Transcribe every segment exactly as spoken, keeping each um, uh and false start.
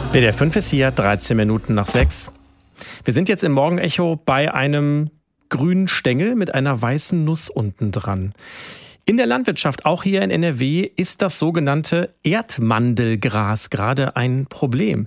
B D R fünf ist hier, dreizehn Minuten nach sechs. Wir sind jetzt im Morgenecho bei einem grünen Stängel mit einer weißen Nuss unten dran. In der Landwirtschaft, auch hier in N R W, ist das sogenannte Erdmandelgras gerade ein Problem.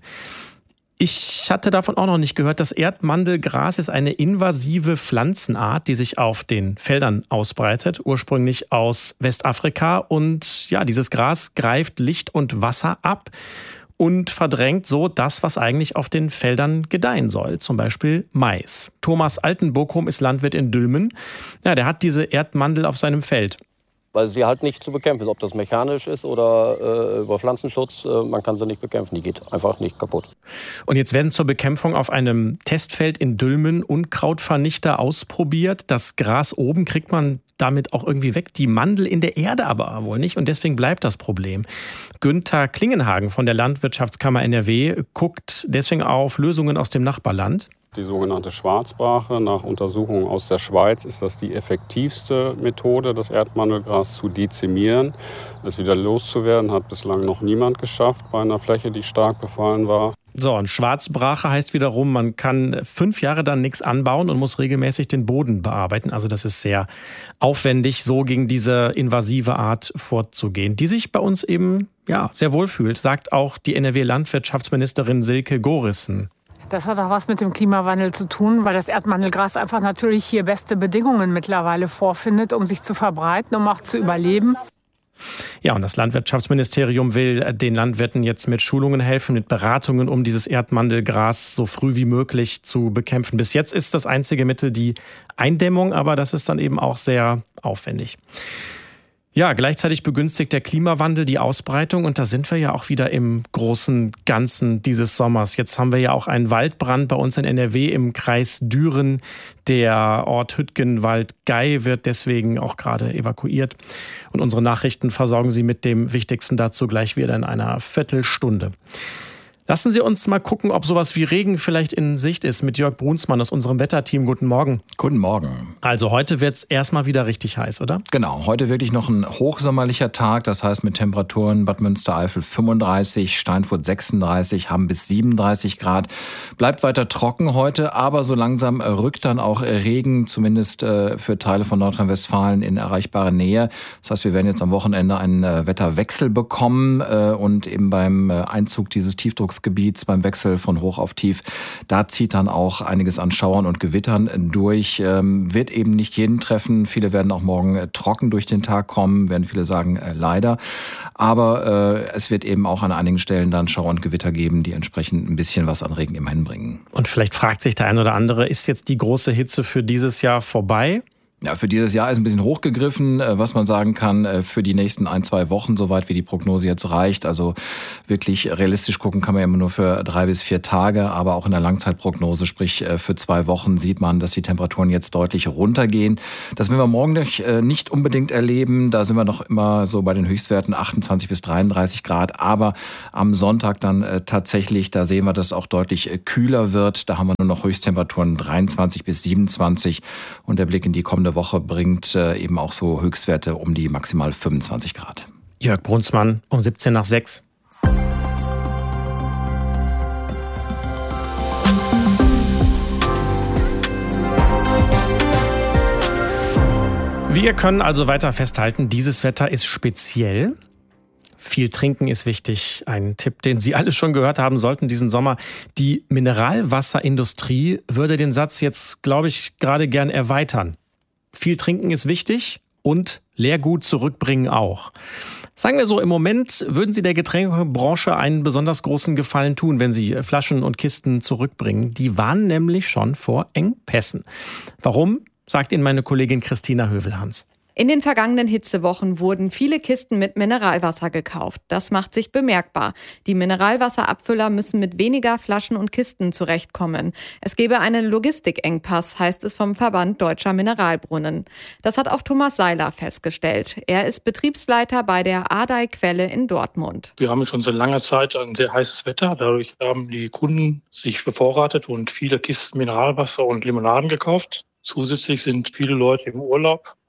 Ich hatte davon auch noch nicht gehört. Das Erdmandelgras ist eine invasive Pflanzenart, die sich auf den Feldern ausbreitet, ursprünglich aus Westafrika. Und ja, dieses Gras greift Licht und Wasser ab und verdrängt so das, was eigentlich auf den Feldern gedeihen soll, zum Beispiel Mais. Thomas Altenbochum ist Landwirt in Dülmen. Ja, der hat diese Erdmandel auf seinem Feld. Weil sie halt nicht zu bekämpfen ist, ob das mechanisch ist oder äh, über Pflanzenschutz, äh, man kann sie nicht bekämpfen, die geht einfach nicht kaputt. Und jetzt werden zur Bekämpfung auf einem Testfeld in Dülmen Unkrautvernichter ausprobiert. Das Gras oben kriegt man damit auch irgendwie weg, die Mandel in der Erde aber wohl nicht und deswegen bleibt das Problem. Günther Klingenhagen von der Landwirtschaftskammer N R W guckt deswegen auf Lösungen aus dem Nachbarland. Die sogenannte Schwarzbrache, nach Untersuchungen aus der Schweiz, ist das die effektivste Methode, das Erdmandelgras zu dezimieren. Es wieder loszuwerden, hat bislang noch niemand geschafft bei einer Fläche, die stark befallen war. So, und Schwarzbrache heißt wiederum, man kann fünf Jahre dann nichts anbauen und muss regelmäßig den Boden bearbeiten. Also das ist sehr aufwendig, so gegen diese invasive Art vorzugehen, die sich bei uns eben ja, sehr wohl fühlt, sagt auch die N R W-Landwirtschaftsministerin Silke Gorissen. Das hat auch was mit dem Klimawandel zu tun, weil das Erdmandelgras einfach natürlich hier beste Bedingungen mittlerweile vorfindet, um sich zu verbreiten, um auch zu überleben. Ja, und das Landwirtschaftsministerium will den Landwirten jetzt mit Schulungen helfen, mit Beratungen, um dieses Erdmandelgras so früh wie möglich zu bekämpfen. Bis jetzt ist das einzige Mittel die Eindämmung, aber das ist dann eben auch sehr aufwendig. Ja, gleichzeitig begünstigt der Klimawandel die Ausbreitung und da sind wir ja auch wieder im großen Ganzen dieses Sommers. Jetzt haben wir ja auch einen Waldbrand bei uns in N R W im Kreis Düren. Der Ort Hüttgenwald-Gey wird deswegen auch gerade evakuiert. Und unsere Nachrichten versorgen Sie mit dem Wichtigsten dazu gleich wieder in einer Viertelstunde. Lassen Sie uns mal gucken, ob sowas wie Regen vielleicht in Sicht ist mit Jörg Brunsmann aus unserem Wetterteam. Guten Morgen. Guten Morgen. Also heute wird es erstmal wieder richtig heiß, oder? Genau, heute wirklich noch ein hochsommerlicher Tag. Das heißt mit Temperaturen Bad Münstereifel fünfunddreißig, Steinfurt sechsunddreißig, Hamm bis siebenunddreißig Grad. Bleibt weiter trocken heute, aber so langsam rückt dann auch Regen, zumindest für Teile von Nordrhein-Westfalen in erreichbare Nähe. Das heißt, wir werden jetzt am Wochenende einen Wetterwechsel bekommen und eben beim Einzug dieses Tiefdrucks Gebiets beim Wechsel von Hoch auf Tief. Da zieht dann auch einiges an Schauern und Gewittern durch. Ähm, wird eben nicht jeden treffen. Viele werden auch morgen äh, trocken durch den Tag kommen, werden viele sagen, äh, leider. Aber äh, es wird eben auch an einigen Stellen dann Schauer und Gewitter geben, die entsprechend ein bisschen was an Regen immerhin bringen. Und vielleicht fragt sich der ein oder andere, ist jetzt die große Hitze für dieses Jahr vorbei? Ja, für dieses Jahr ist ein bisschen hochgegriffen, was man sagen kann, für die nächsten ein, zwei Wochen, soweit wie die Prognose jetzt reicht. Also wirklich realistisch gucken kann man ja immer nur für drei bis vier Tage, aber auch in der Langzeitprognose, sprich für zwei Wochen, sieht man, dass die Temperaturen jetzt deutlich runtergehen. Das werden wir morgen nicht unbedingt erleben. Da sind wir noch immer so bei den Höchstwerten achtundzwanzig bis dreiunddreißig Grad. Aber am Sonntag dann tatsächlich, da sehen wir, dass es auch deutlich kühler wird. Da haben wir nur noch Höchsttemperaturen dreiundzwanzig bis siebenundzwanzig. Und der Blick in die kommende Woche bringt äh, eben auch so Höchstwerte um die maximal fünfundzwanzig Grad. Jörg Brunsmann um siebzehn nach sechs. Wir können also weiter festhalten, dieses Wetter ist speziell. Viel trinken ist wichtig. Ein Tipp, den Sie alle schon gehört haben sollten diesen Sommer. Die Mineralwasserindustrie würde den Satz jetzt, glaube ich, gerade gern erweitern. Viel trinken ist wichtig und Leergut zurückbringen auch. Sagen wir so, im Moment würden Sie der Getränkebranche einen besonders großen Gefallen tun, wenn Sie Flaschen und Kisten zurückbringen. Die waren nämlich schon vor Engpässen. Warum, sagt Ihnen meine Kollegin Christina Hövelhans. In den vergangenen Hitzewochen wurden viele Kisten mit Mineralwasser gekauft. Das macht sich bemerkbar. Die Mineralwasserabfüller müssen mit weniger Flaschen und Kisten zurechtkommen. Es gebe einen Logistikengpass, heißt es vom Verband Deutscher Mineralbrunnen. Das hat auch Thomas Seiler festgestellt. Er ist Betriebsleiter bei der Ardey-Quelle in Dortmund. Wir haben schon seit langer Zeit ein sehr heißes Wetter. Dadurch haben die Kunden sich bevorratet und viele Kisten Mineralwasser und Limonaden gekauft. Zusätzlich sind viele Leute im Urlaub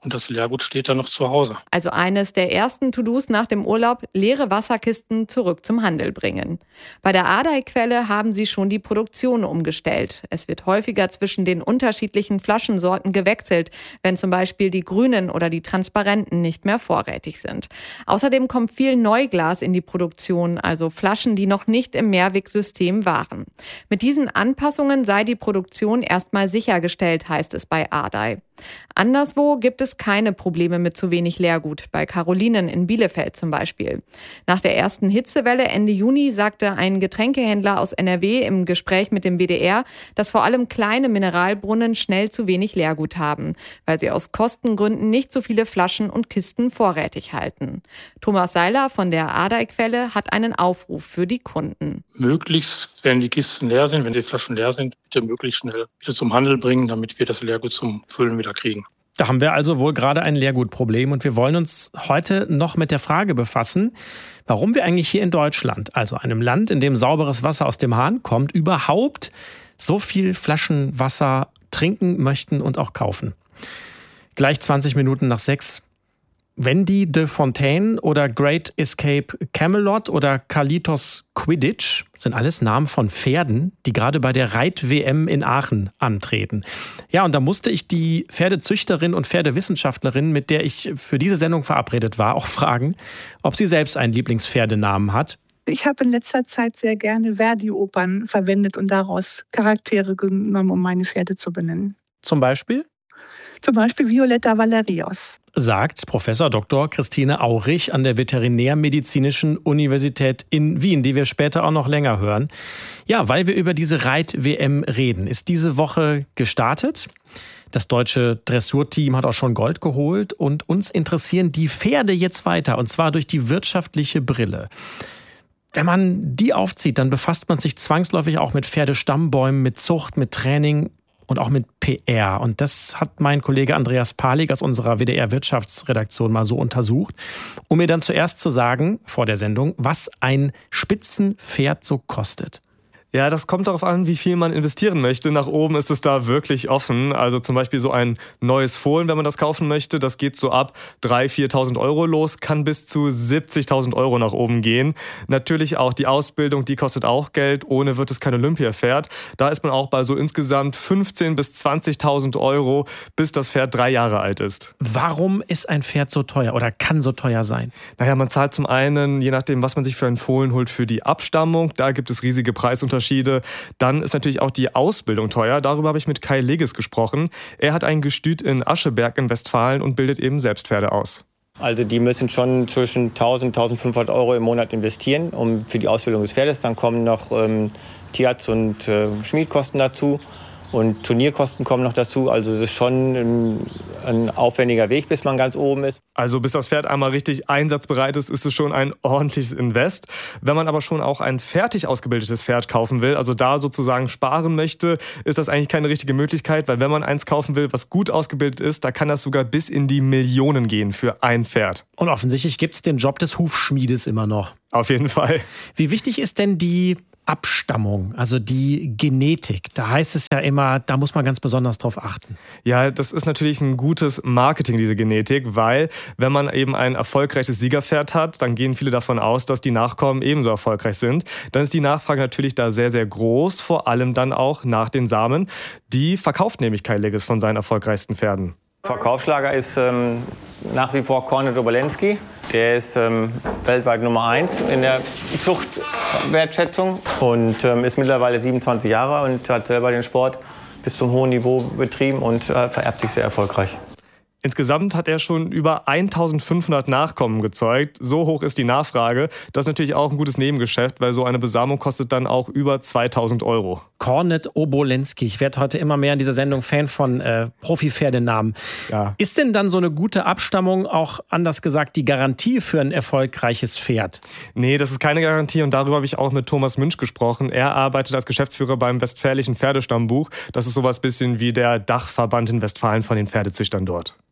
und das Leergut steht dann noch zu Hause. Also eines der ersten To-Dos nach dem Urlaub, leere Wasserkisten zurück zum Handel bringen. Bei der Ardey-Quelle haben sie schon die Produktion umgestellt. Es wird häufiger zwischen den unterschiedlichen Flaschensorten gewechselt, wenn zum Beispiel die grünen oder die transparenten nicht mehr vorrätig sind. Außerdem kommt viel Neuglas in die Produktion, also Flaschen, die noch nicht im Mehrwegsystem waren. Mit diesen Anpassungen sei die Produktion erstmal sichergestellt, heißt es bei Ardey. Anderswo gibt es keine Probleme mit zu wenig Leergut, bei Carolinen in Bielefeld zum Beispiel. Nach der ersten Hitzewelle Ende Juni sagte ein Getränkehändler aus N R W im Gespräch mit dem W D R, dass vor allem kleine Mineralbrunnen schnell zu wenig Leergut haben, weil sie aus Kostengründen nicht so viele Flaschen und Kisten vorrätig halten. Thomas Seiler von der Ardey-Quelle hat einen Aufruf für die Kunden. Möglichst, wenn die Kisten leer sind, wenn die Flaschen leer sind, bitte möglichst schnell wieder zum Handel bringen, damit wir das Leergut zum Füllen wieder kriegen. Da haben wir also wohl gerade ein Leergutproblem und wir wollen uns heute noch mit der Frage befassen, warum wir eigentlich hier in Deutschland, also einem Land, in dem sauberes Wasser aus dem Hahn kommt, überhaupt so viel Flaschenwasser trinken möchten und auch kaufen. Gleich zwanzig Minuten nach sechs. Wendy de Fontaine oder Great Escape Camelot oder Carlitos Quidditch sind alles Namen von Pferden, die gerade bei der Reit-W M in Aachen antreten. Ja, und da musste ich die Pferdezüchterin und Pferdewissenschaftlerin, mit der ich für diese Sendung verabredet war, auch fragen, ob sie selbst einen Lieblingspferdenamen hat. Ich habe in letzter Zeit sehr gerne Verdi-Opern verwendet und daraus Charaktere genommen, um meine Pferde zu benennen. Zum Beispiel? Zum Beispiel Violetta Valerios. Sagt Professor Doktor Christine Aurich an der Veterinärmedizinischen Universität in Wien, die wir später auch noch länger hören. Ja, weil wir über diese Reit-W M reden, ist diese Woche gestartet. Das deutsche Dressurteam hat auch schon Gold geholt und uns interessieren die Pferde jetzt weiter, und zwar durch die wirtschaftliche Brille. Wenn man die aufzieht, dann befasst man sich zwangsläufig auch mit Pferdestammbäumen, mit Zucht, mit Training und auch mit P R. Und das hat mein Kollege Andreas Palik aus unserer W D R-Wirtschaftsredaktion mal so untersucht, um mir dann zuerst zu sagen, vor der Sendung, was ein Spitzenpferd so kostet. Ja, das kommt darauf an, wie viel man investieren möchte. Nach oben ist es da wirklich offen. Also zum Beispiel so ein neues Fohlen, wenn man das kaufen möchte, das geht so ab dreitausend, viertausend Euro los, kann bis zu siebzigtausend Euro nach oben gehen. Natürlich auch die Ausbildung, die kostet auch Geld. Ohne wird es kein Olympiapferd. Da ist man auch bei so insgesamt fünfzehntausend bis zwanzigtausend Euro, bis das Pferd drei Jahre alt ist. Warum ist ein Pferd so teuer oder kann so teuer sein? Naja, man zahlt zum einen, je nachdem, was man sich für ein Fohlen holt, für die Abstammung. Da gibt es riesige Preisunterschiede. Dann ist natürlich auch die Ausbildung teuer. Darüber habe ich mit Kai Legges gesprochen. Er hat ein Gestüt in Ascheberg in Westfalen und bildet eben selbst Pferde aus. Also die müssen schon zwischen tausend und tausendfünfhundert Euro im Monat investieren um für die Ausbildung des Pferdes. Dann kommen noch ähm, Tierarzt- und äh, Schmiedkosten dazu. Und Turnierkosten kommen noch dazu. Also es ist schon ein, ein aufwendiger Weg, bis man ganz oben ist. Also bis das Pferd einmal richtig einsatzbereit ist, ist es schon ein ordentliches Invest. Wenn man aber schon auch ein fertig ausgebildetes Pferd kaufen will, also da sozusagen sparen möchte, ist das eigentlich keine richtige Möglichkeit. Weil wenn man eins kaufen will, was gut ausgebildet ist, da kann das sogar bis in die Millionen gehen für ein Pferd. Und offensichtlich gibt es den Job des Hufschmiedes immer noch. Auf jeden Fall. Wie wichtig ist denn die Abstammung, also die Genetik? Da heißt es ja immer, da muss man ganz besonders drauf achten. Ja, das ist natürlich ein gutes Marketing, diese Genetik, weil wenn man eben ein erfolgreiches Siegerpferd hat, dann gehen viele davon aus, dass die Nachkommen ebenso erfolgreich sind. Dann ist die Nachfrage natürlich da sehr, sehr groß, vor allem dann auch nach den Samen. Die verkauft nämlich Kai Legges von seinen erfolgreichsten Pferden. Verkaufsschlager ist ähm, nach wie vor Kornet Obolensky. Der ist ähm, weltweit Nummer eins in der Zuchtwertschätzung und ähm, ist mittlerweile siebenundzwanzig Jahre und hat selber den Sport bis zum hohen Niveau betrieben und äh, vererbt sich sehr erfolgreich. Insgesamt hat er schon über eintausendfünfhundert Nachkommen gezeugt. So hoch ist die Nachfrage. Das ist natürlich auch ein gutes Nebengeschäft, weil so eine Besamung kostet dann auch über zweitausend Euro. Kornet Obolensky. Ich werde heute immer mehr in dieser Sendung Fan von äh, Profi-Pferdenamen. Ja. Ist denn dann so eine gute Abstammung auch, anders gesagt, die Garantie für ein erfolgreiches Pferd? Nee, das ist keine Garantie und darüber habe ich auch mit Thomas Münch gesprochen. Er arbeitet als Geschäftsführer beim Westfälischen Pferdestammbuch. Das ist sowas bisschen wie der Dachverband in Westfalen von den Pferdezüchtern dort.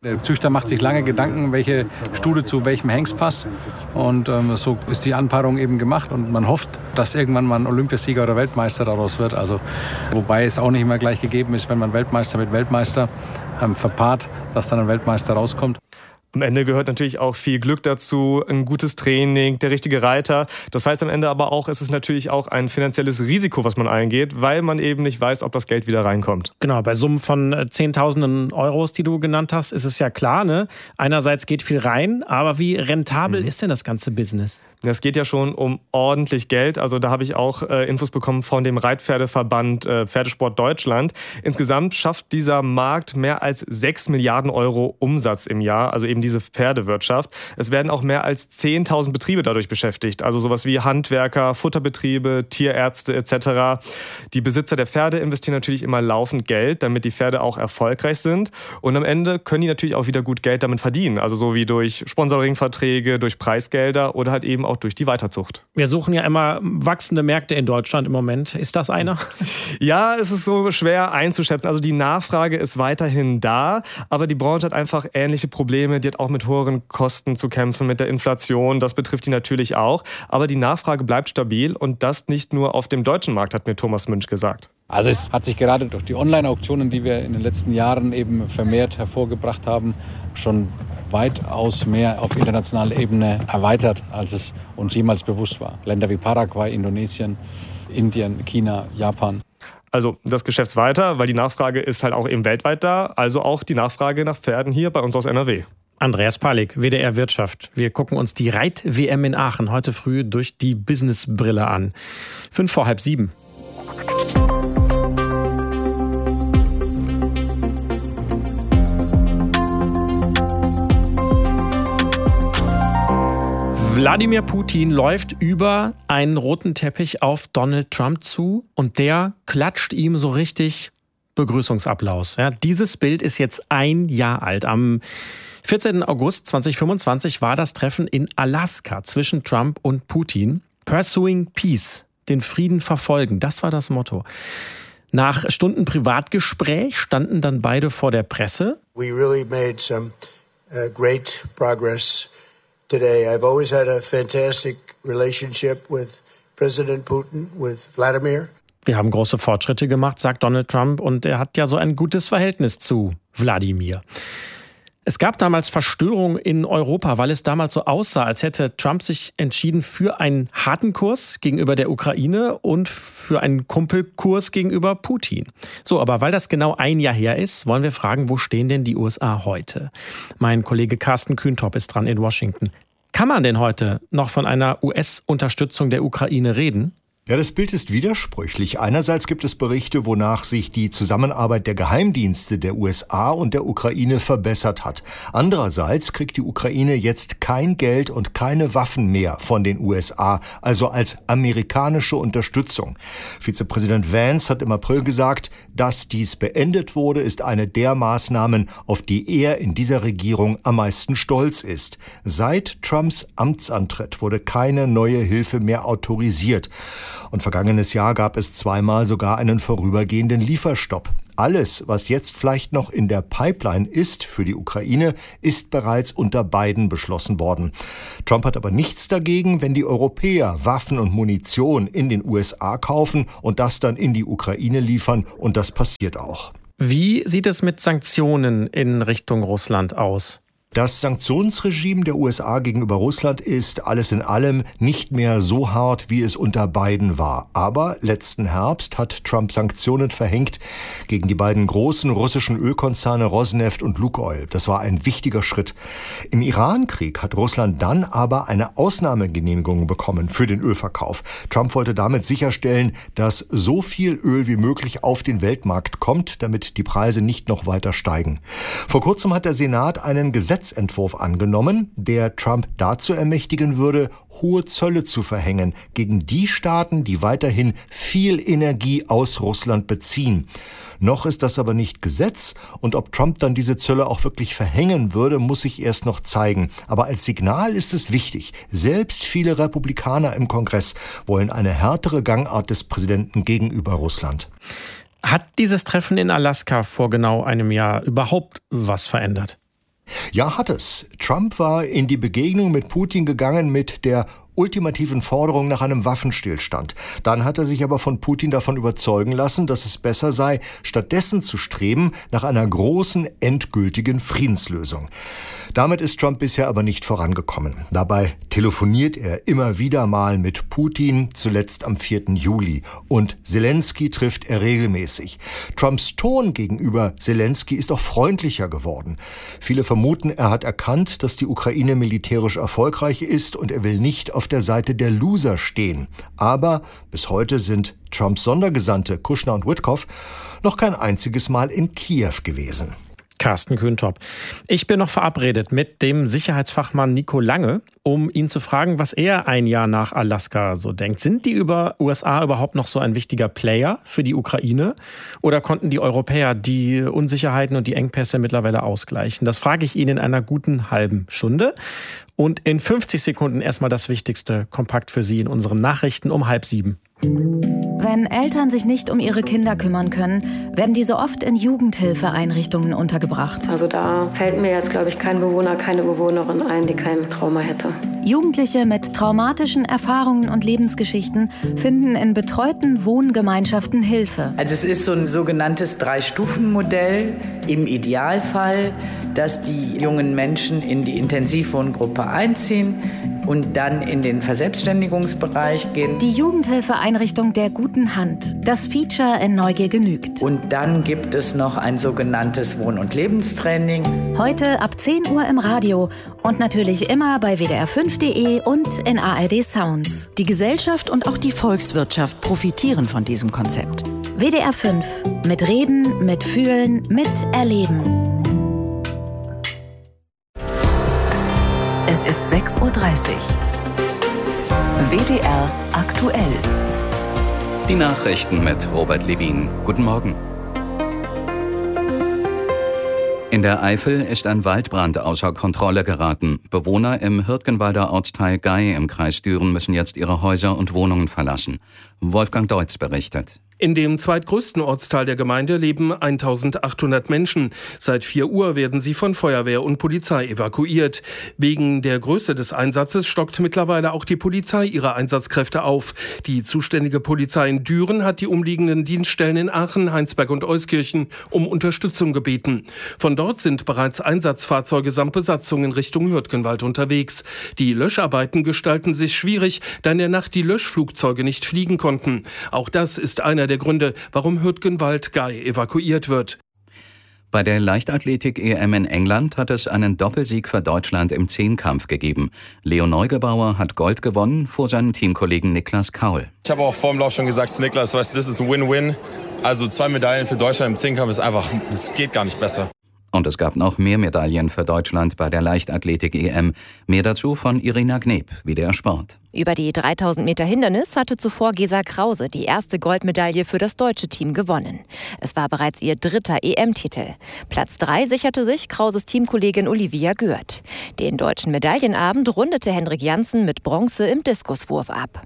Der Züchter macht sich lange Gedanken, welche Stute zu welchem Hengst passt. Und ähm, so ist die Anpaarung eben gemacht. Und man hofft, dass irgendwann mal ein Olympiasieger oder Weltmeister daraus wird. Also, wobei es auch nicht immer gleich gegeben ist, wenn man Weltmeister mit Weltmeister ähm, verpaart, dass dann ein Weltmeister rauskommt. Am Ende gehört natürlich auch viel Glück dazu, ein gutes Training, der richtige Reiter. Das heißt am Ende aber auch, es ist natürlich auch ein finanzielles Risiko, was man eingeht, weil man eben nicht weiß, ob das Geld wieder reinkommt. Genau, bei Summen von Zehntausenden Euros, die du genannt hast, ist es ja klar, ne? Einerseits geht viel rein, aber wie rentabel mhm. ist denn das ganze Business? Es geht ja schon um ordentlich Geld. Also da habe ich auch äh, Infos bekommen von dem Reitpferdeverband äh, Pferdesport Deutschland. Insgesamt schafft dieser Markt mehr als sechs Milliarden Euro Umsatz im Jahr, also eben diese Pferdewirtschaft. Es werden auch mehr als zehntausend Betriebe dadurch beschäftigt, also sowas wie Handwerker, Futterbetriebe, Tierärzte et cetera. Die Besitzer der Pferde investieren natürlich immer laufend Geld, damit die Pferde auch erfolgreich sind. Und am Ende können die natürlich auch wieder gut Geld damit verdienen, also so wie durch Sponsoringverträge, durch Preisgelder oder halt eben auch durch die Weiterzucht. Wir suchen ja immer wachsende Märkte in Deutschland im Moment. Ist das einer? Ja, es ist so schwer einzuschätzen. Also die Nachfrage ist weiterhin da, aber die Branche hat einfach ähnliche Probleme. Die hat auch mit höheren Kosten zu kämpfen, mit der Inflation. Das betrifft die natürlich auch. Aber die Nachfrage bleibt stabil und das nicht nur auf dem deutschen Markt, hat mir Thomas Münch gesagt. Also es hat sich gerade durch die Online-Auktionen, die wir in den letzten Jahren eben vermehrt hervorgebracht haben, schon weitaus mehr auf internationaler Ebene erweitert, als es uns jemals bewusst war. Länder wie Paraguay, Indonesien, Indien, China, Japan. Also das Geschäft weiter, weil die Nachfrage ist halt auch eben weltweit da. Also auch die Nachfrage nach Pferden hier bei uns aus N R W. Andreas Palik, W D R Wirtschaft. Wir gucken uns die Reit-W M in Aachen heute früh durch die Businessbrille an. Fünf vor halb sieben. Wladimir Putin läuft über einen roten Teppich auf Donald Trump zu und der klatscht ihm so richtig Begrüßungsapplaus. Ja, dieses Bild ist jetzt ein Jahr alt. Am vierzehnten August zweitausendfünfundzwanzig war das Treffen in Alaska zwischen Trump und Putin. Pursuing Peace, den Frieden verfolgen, das war das Motto. Nach Stunden Privatgespräch standen dann beide vor der Presse. We really made some uh, great progress today. I've always had a fantastic relationship with President Putin, with Vladimir. Wir haben große Fortschritte gemacht, sagt Donald Trump, und er hat ja so ein gutes Verhältnis zu Wladimir. Es gab damals Verstörung in Europa, weil es damals so aussah, als hätte Trump sich entschieden für einen harten Kurs gegenüber der Ukraine und für einen Kumpelkurs gegenüber Putin. So, aber weil das genau ein Jahr her ist, wollen wir fragen, wo stehen denn die U S A heute? Mein Kollege Carsten Kühntop ist dran in Washington. Kann man denn heute noch von einer U S-Unterstützung der Ukraine reden? Ja, das Bild ist widersprüchlich. Einerseits gibt es Berichte, wonach sich die Zusammenarbeit der Geheimdienste der U S A und der Ukraine verbessert hat. Andererseits kriegt die Ukraine jetzt kein Geld und keine Waffen mehr von den U S A, also als amerikanische Unterstützung. Vizepräsident Vance hat im April gesagt, dass dies beendet wurde, ist eine der Maßnahmen, auf die er in dieser Regierung am meisten stolz ist. Seit Trumps Amtsantritt wurde keine neue Hilfe mehr autorisiert. Und vergangenes Jahr gab es zweimal sogar einen vorübergehenden Lieferstopp. Alles, was jetzt vielleicht noch in der Pipeline ist für die Ukraine, ist bereits unter Biden beschlossen worden. Trump hat aber nichts dagegen, wenn die Europäer Waffen und Munition in den U S A kaufen und das dann in die Ukraine liefern. Und das passiert auch. Wie sieht es mit Sanktionen in Richtung Russland aus? Das Sanktionsregime der U S A gegenüber Russland ist alles in allem nicht mehr so hart, wie es unter Biden war. Aber letzten Herbst hat Trump Sanktionen verhängt gegen die beiden großen russischen Ölkonzerne Rosneft und Lukoil. Das war ein wichtiger Schritt. Im Irankrieg hat Russland dann aber eine Ausnahmegenehmigung bekommen für den Ölverkauf. Trump wollte damit sicherstellen, dass so viel Öl wie möglich auf den Weltmarkt kommt, damit die Preise nicht noch weiter steigen. Vor kurzem hat der Senat einen Gesetz Entwurf angenommen, der Trump dazu ermächtigen würde, hohe Zölle zu verhängen gegen die Staaten, die weiterhin viel Energie aus Russland beziehen. Noch ist das aber nicht Gesetz und ob Trump dann diese Zölle auch wirklich verhängen würde, muss sich erst noch zeigen. Aber als Signal ist es wichtig. Selbst viele Republikaner im Kongress wollen eine härtere Gangart des Präsidenten gegenüber Russland. Hat dieses Treffen in Alaska vor genau einem Jahr überhaupt was verändert? Ja, hat es. Trump war in die Begegnung mit Putin gegangen mit der ultimativen Forderung nach einem Waffenstillstand. Dann hat er sich aber von Putin davon überzeugen lassen, dass es besser sei, stattdessen zu streben nach einer großen, endgültigen Friedenslösung. Damit ist Trump bisher aber nicht vorangekommen. Dabei telefoniert er immer wieder mal mit Putin, zuletzt am vierten Juli. Und Zelensky trifft er regelmäßig. Trumps Ton gegenüber Zelensky ist auch freundlicher geworden. Viele vermuten, er hat erkannt, dass die Ukraine militärisch erfolgreich ist und er will nicht auf der Seite der Loser stehen. Aber bis heute sind Trumps Sondergesandte Kushner und Witkoff noch kein einziges Mal in Kiew gewesen. Carsten Köntop. Ich bin noch verabredet mit dem Sicherheitsfachmann Nico Lange, um ihn zu fragen, was er ein Jahr nach Alaska so denkt. Sind die über U S A überhaupt noch so ein wichtiger Player für die Ukraine? Oder konnten die Europäer die Unsicherheiten und die Engpässe mittlerweile ausgleichen? Das frage ich ihn in einer guten halben Stunde. Und in fünfzig Sekunden erstmal das Wichtigste kompakt für Sie in unseren Nachrichten um halb sieben. Wenn Eltern sich nicht um ihre Kinder kümmern können, werden diese oft in Jugendhilfeeinrichtungen untergebracht. Also da fällt mir jetzt, glaube ich, kein Bewohner, keine Bewohnerin ein, die kein Trauma hätte. Jugendliche mit traumatischen Erfahrungen und Lebensgeschichten finden in betreuten Wohngemeinschaften Hilfe. Also es ist so ein sogenanntes Drei-Stufen-Modell im Idealfall, dass die jungen Menschen in die Intensivwohngruppe einziehen und dann in den Verselbstständigungsbereich gehen. Die Jugendhilfeeinrichtung der guten Hand. Das Feature in Neugier genügt. Und dann gibt es noch ein sogenanntes Wohn- und Lebenstraining. Heute ab zehn Uhr im Radio und natürlich immer bei W D R fünf Punkt de und in A R D Sounds. Die Gesellschaft und auch die Volkswirtschaft profitieren von diesem Konzept. W D R fünf. Mit Reden, mit Fühlen, mit Erleben. Es ist sechs Uhr dreißig. W D R aktuell. Die Nachrichten mit Robert Levin. Guten Morgen. In der Eifel ist ein Waldbrand außer Kontrolle geraten. Bewohner im Hürtgenwalder Ortsteil Gei im Kreis Düren müssen jetzt ihre Häuser und Wohnungen verlassen. Wolfgang Deutz berichtet. In dem zweitgrößten Ortsteil der Gemeinde leben eintausendachthundert Menschen. Seit vier Uhr werden sie von Feuerwehr und Polizei evakuiert. Wegen der Größe des Einsatzes stockt mittlerweile auch die Polizei ihre Einsatzkräfte auf. Die zuständige Polizei in Düren hat die umliegenden Dienststellen in Aachen, Heinsberg und Euskirchen um Unterstützung gebeten. Von dort sind bereits Einsatzfahrzeuge samt Besatzung in Richtung Hürtgenwald unterwegs. Die Löscharbeiten gestalten sich schwierig, da in der Nacht die Löschflugzeuge nicht fliegen konnten. Auch das ist einer der der Gründe, warum Hürtgenwald-Gei evakuiert wird. Bei der Leichtathletik-E M in England hat es einen Doppelsieg für Deutschland im Zehnkampf gegeben. Leo Neugebauer hat Gold gewonnen vor seinem Teamkollegen Niklas Kaul. Ich habe auch vor dem Lauf schon gesagt zu Niklas, weißt du, das ist ein Win-Win. Also zwei Medaillen für Deutschland im Zehnkampf ist einfach, das geht gar nicht besser. Und es gab noch mehr Medaillen für Deutschland bei der Leichtathletik-E M. Mehr dazu von Irina Gneb, W D R Sport. Über die dreitausend Meter Hindernis hatte zuvor Gesa Krause die erste Goldmedaille für das deutsche Team gewonnen. Es war bereits ihr dritter E M-Titel. Platz drei sicherte sich Krauses Teamkollegin Olivia Gürt. Den deutschen Medaillenabend rundete Henrik Janssen mit Bronze im Diskuswurf ab.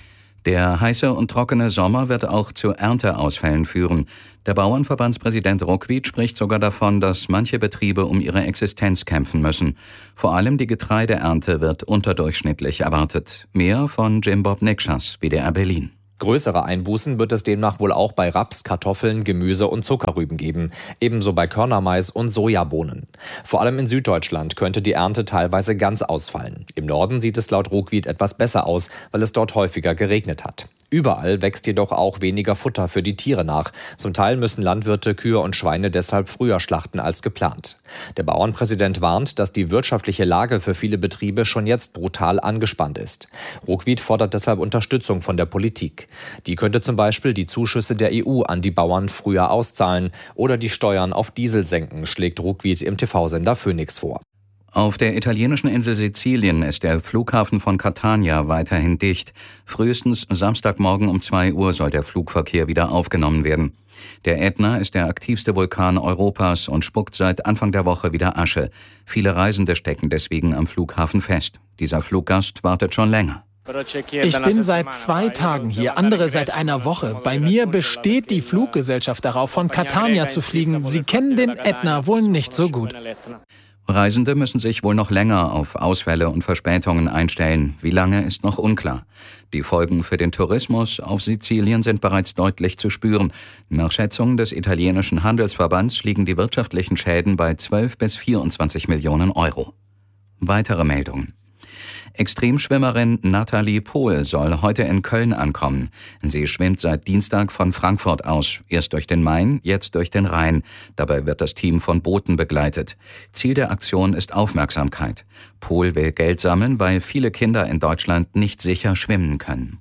Der heiße und trockene Sommer wird auch zu Ernteausfällen führen. Der Bauernverbandspräsident Ruckwied spricht sogar davon, dass manche Betriebe um ihre Existenz kämpfen müssen. Vor allem die Getreideernte wird unterdurchschnittlich erwartet. Mehr von Jim Bob Nikschas, W D R Berlin. Größere Einbußen wird es demnach wohl auch bei Raps, Kartoffeln, Gemüse und Zuckerrüben geben, ebenso bei Körnermais und Sojabohnen. Vor allem in Süddeutschland könnte die Ernte teilweise ganz ausfallen. Im Norden sieht es laut Ruckwied etwas besser aus, weil es dort häufiger geregnet hat. Überall wächst jedoch auch weniger Futter für die Tiere nach. Zum Teil müssen Landwirte Kühe und Schweine deshalb früher schlachten als geplant. Der Bauernpräsident warnt, dass die wirtschaftliche Lage für viele Betriebe schon jetzt brutal angespannt ist. Ruckwied fordert deshalb Unterstützung von der Politik. Die könnte zum Beispiel die Zuschüsse der E U an die Bauern früher auszahlen oder die Steuern auf Diesel senken, schlägt Ruckwied im T V-Sender Phoenix vor. Auf der italienischen Insel Sizilien ist der Flughafen von Catania weiterhin dicht. Frühestens Samstagmorgen um zwei Uhr soll der Flugverkehr wieder aufgenommen werden. Der Ätna ist der aktivste Vulkan Europas und spuckt seit Anfang der Woche wieder Asche. Viele Reisende stecken deswegen am Flughafen fest. Dieser Fluggast wartet schon länger. Ich bin seit zwei Tagen hier, andere seit einer Woche. Bei mir besteht die Fluggesellschaft darauf, von Catania zu fliegen. Sie kennen den Ätna wohl nicht so gut. Reisende müssen sich wohl noch länger auf Ausfälle und Verspätungen einstellen. Wie lange ist noch unklar. Die Folgen für den Tourismus auf Sizilien sind bereits deutlich zu spüren. Nach Schätzungen des italienischen Handelsverbands liegen die wirtschaftlichen Schäden bei zwölf bis vierundzwanzig Millionen Euro. Weitere Meldungen. Extremschwimmerin Nathalie Pohl soll heute in Köln ankommen. Sie schwimmt seit Dienstag von Frankfurt aus, erst durch den Main, jetzt durch den Rhein. Dabei wird das Team von Booten begleitet. Ziel der Aktion ist Aufmerksamkeit. Pohl will Geld sammeln, weil viele Kinder in Deutschland nicht sicher schwimmen können.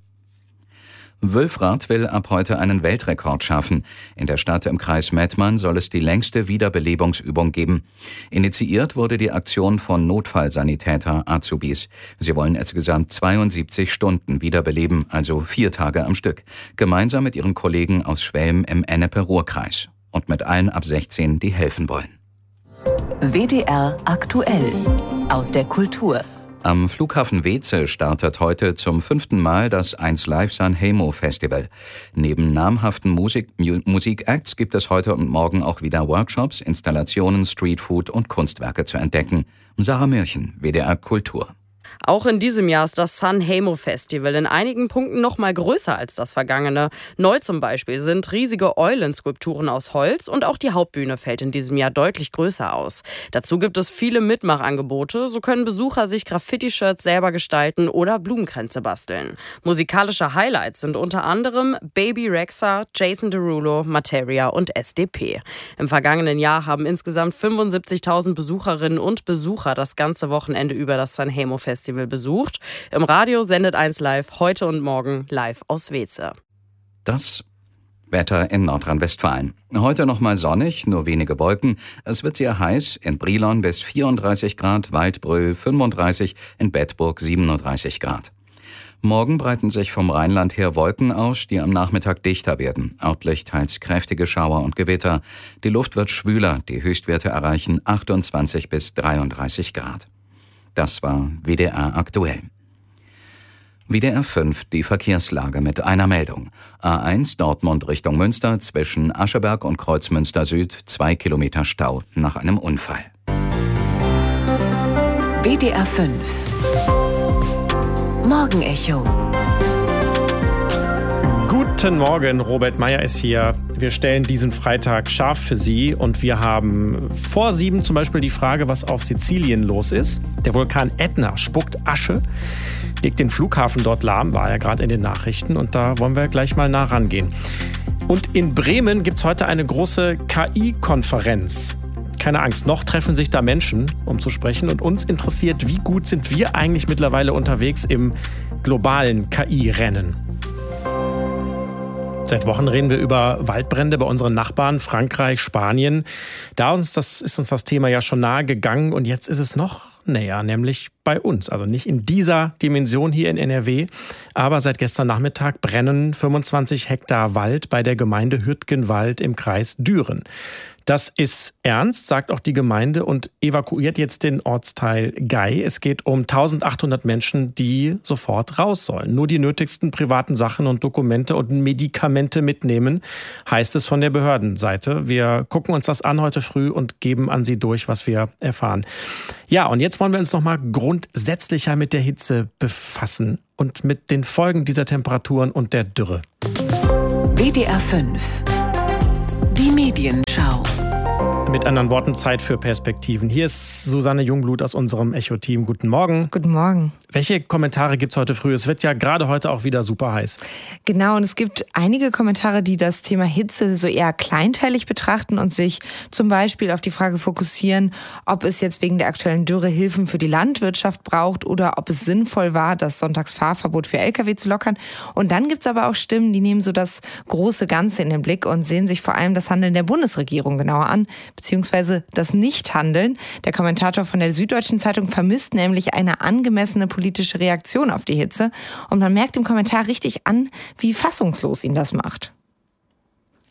Wülfrath will ab heute einen Weltrekord schaffen. In der Stadt im Kreis Mettmann soll es die längste Wiederbelebungsübung geben. Initiiert wurde die Aktion von Notfallsanitäter Azubis. Sie wollen insgesamt zweiundsiebzig Stunden wiederbeleben, also vier Tage am Stück. Gemeinsam mit ihren Kollegen aus Schwelm im Ennepe-Ruhr-Kreis. Und mit allen ab sechzehn, die helfen wollen. W D R aktuell aus der Kultur. Am Flughafen Weeze startet heute zum fünften Mal das eins Live Sanremo Festival. Neben namhaften Musik, Musikacts gibt es heute und morgen auch wieder Workshops, Installationen, Streetfood und Kunstwerke zu entdecken. Sarah Mürchen, W D R Kultur. Auch in diesem Jahr ist das Sanremo Festival in einigen Punkten noch mal größer als das vergangene. Neu zum Beispiel sind riesige Eulenskulpturen aus Holz und auch die Hauptbühne fällt in diesem Jahr deutlich größer aus. Dazu gibt es viele Mitmachangebote, so können Besucher sich Graffiti-Shirts selber gestalten oder Blumenkränze basteln. Musikalische Highlights sind unter anderem Baby Rexha, Jason Derulo, Materia und S D P. Im vergangenen Jahr haben insgesamt fünfundsiebzigtausend Besucherinnen und Besucher das ganze Wochenende über das Sanremo Festival besucht. Im Radio sendet eins Live heute und morgen live aus Weeze. Das Wetter in Nordrhein-Westfalen. Heute noch mal sonnig, nur wenige Wolken. Es wird sehr heiß, in Brilon bis vierunddreißig Grad, Waldbröl fünfunddreißig, in Bedburg siebenunddreißig Grad. Morgen breiten sich vom Rheinland her Wolken aus, die am Nachmittag dichter werden. Örtlich teils kräftige Schauer und Gewitter. Die Luft wird schwüler, die Höchstwerte erreichen achtundzwanzig bis dreiunddreißig Grad. Das war W D R aktuell. W D R fünf, die Verkehrslage mit einer Meldung. A eins Dortmund Richtung Münster zwischen Ascheberg und Kreuzmünster Süd, zwei Kilometer Stau nach einem Unfall. W D R fünf Morgenecho. Guten Morgen, Robert Meyer ist hier. Wir stellen diesen Freitag scharf für Sie und wir haben vor sieben zum Beispiel die Frage, was auf Sizilien los ist. Der Vulkan Ätna spuckt Asche, legt den Flughafen dort lahm, war ja gerade in den Nachrichten und da wollen wir gleich mal nah rangehen. Und in Bremen gibt es heute eine große K I-Konferenz. Keine Angst, noch treffen sich da Menschen, um zu sprechen und uns interessiert, wie gut sind wir eigentlich mittlerweile unterwegs im globalen K I-Rennen. Seit Wochen reden wir über Waldbrände bei unseren Nachbarn Frankreich, Spanien. Da uns das, ist uns das Thema ja schon nahe gegangen und jetzt ist es noch näher, nämlich bei uns. Also nicht in dieser Dimension hier in N R W, aber seit gestern Nachmittag brennen fünfundzwanzig Hektar Wald bei der Gemeinde Hürtgenwald im Kreis Düren. Das ist ernst, sagt auch die Gemeinde und evakuiert jetzt den Ortsteil Gei. Es geht um eintausendachthundert Menschen, die sofort raus sollen. Nur die nötigsten privaten Sachen und Dokumente und Medikamente mitnehmen, heißt es von der Behördenseite. Wir gucken uns das an heute früh und geben an Sie durch, was wir erfahren. Ja, und jetzt wollen wir uns noch mal grundsätzlicher mit der Hitze befassen und mit den Folgen dieser Temperaturen und der Dürre. W D R fünf Die Medienschau. Mit anderen Worten, Zeit für Perspektiven. Hier ist Susanne Jungblut aus unserem Echo-Team. Guten Morgen. Guten Morgen. Welche Kommentare gibt es heute früh? Es wird ja gerade heute auch wieder super heiß. Genau, und es gibt einige Kommentare, die das Thema Hitze so eher kleinteilig betrachten und sich zum Beispiel auf die Frage fokussieren, ob es jetzt wegen der aktuellen Dürre Hilfen für die Landwirtschaft braucht oder ob es sinnvoll war, das Sonntagsfahrverbot für L K W zu lockern. Und dann gibt es aber auch Stimmen, die nehmen so das große Ganze in den Blick und sehen sich vor allem das Handeln der Bundesregierung genauer an, beziehungsweise das Nichthandeln. Der Kommentator von der Süddeutschen Zeitung vermisst nämlich eine angemessene politische Reaktion auf die Hitze. Und man merkt im Kommentar richtig an, wie fassungslos ihn das macht.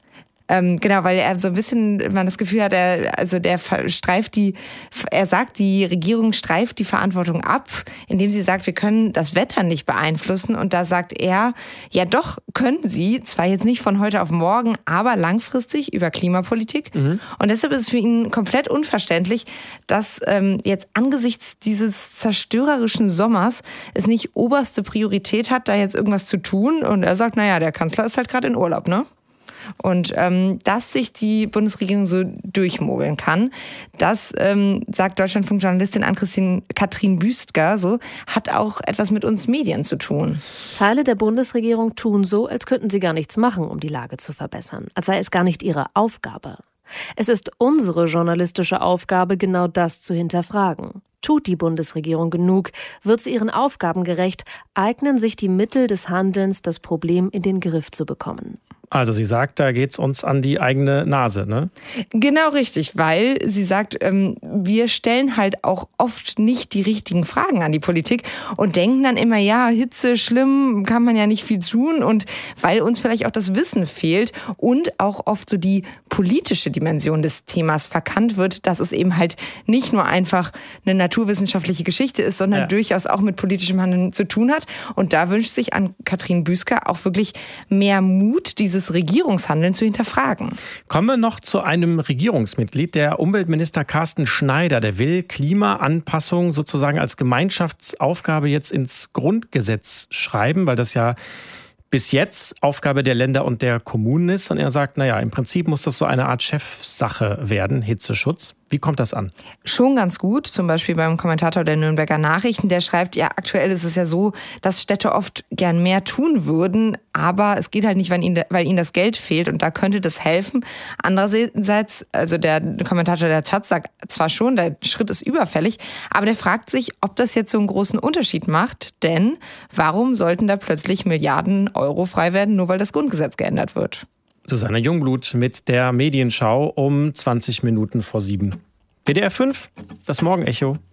Ähm, genau, weil er so ein bisschen, man das Gefühl hat, er, also der streift die, er sagt, die Regierung streift die Verantwortung ab, indem sie sagt, wir können das Wetter nicht beeinflussen. Und da sagt er, ja doch, können sie, zwar jetzt nicht von heute auf morgen, aber langfristig über Klimapolitik. Mhm. Und deshalb ist es für ihn komplett unverständlich, dass ähm, jetzt angesichts dieses zerstörerischen Sommers es nicht oberste Priorität hat, da jetzt irgendwas zu tun. Und er sagt, naja, der Kanzler ist halt gerade in Urlaub, ne? Und ähm, dass sich die Bundesregierung so durchmogeln kann, das ähm, sagt Deutschlandfunk-Journalistin Ann-Kathrin Büstger so, hat auch etwas mit uns Medien zu tun. Teile der Bundesregierung tun so, als könnten sie gar nichts machen, um die Lage zu verbessern, als sei es gar nicht ihre Aufgabe. Es ist unsere journalistische Aufgabe, genau das zu hinterfragen. Tut die Bundesregierung genug? Wird sie ihren Aufgaben gerecht? Eignen sich die Mittel des Handelns, das Problem in den Griff zu bekommen? Also sie sagt, da geht's uns an die eigene Nase, ne? Genau richtig, weil sie sagt, ähm, wir stellen halt auch oft nicht die richtigen Fragen an die Politik und denken dann immer, ja, Hitze, schlimm, kann man ja nicht viel tun, und weil uns vielleicht auch das Wissen fehlt und auch oft so die politische Dimension des Themas verkannt wird, dass es eben halt nicht nur einfach eine naturwissenschaftliche Geschichte ist, sondern ja. durchaus auch mit politischem Handeln zu tun hat. Und da wünscht sich Ann-Kathrin Büstger auch wirklich mehr Mut, dieses Regierungshandeln zu hinterfragen. Kommen wir noch zu einem Regierungsmitglied, der Umweltminister Carsten Schneider. Der will Klimaanpassung sozusagen als Gemeinschaftsaufgabe jetzt ins Grundgesetz schreiben, weil das ja bis jetzt Aufgabe der Länder und der Kommunen ist. Und er sagt, naja, im Prinzip muss das so eine Art Chefsache werden, Hitzeschutz. Wie kommt das an? Schon ganz gut, zum Beispiel beim Kommentator der Nürnberger Nachrichten, der schreibt, ja, aktuell ist es ja so, dass Städte oft gern mehr tun würden, aber es geht halt nicht, weil ihnen, weil ihnen das Geld fehlt, und da könnte das helfen. Andererseits, also der Kommentator der Taz sagt zwar schon, der Schritt ist überfällig, aber der fragt sich, ob das jetzt so einen großen Unterschied macht, denn warum sollten da plötzlich Milliarden Euro frei werden, nur weil das Grundgesetz geändert wird? Susanne Jungblut mit der Medienschau um zwanzig Minuten vor sieben. W D R fünf, das Morgenecho.